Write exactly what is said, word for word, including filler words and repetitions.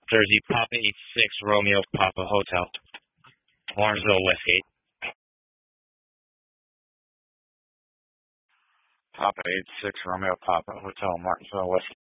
Jersey, Papa eighty-six, Romeo, Papa Hotel, Lawrenceville, Westgate. Papa eighty-six, Romeo, Papa Hotel, Martinsville, Westgate.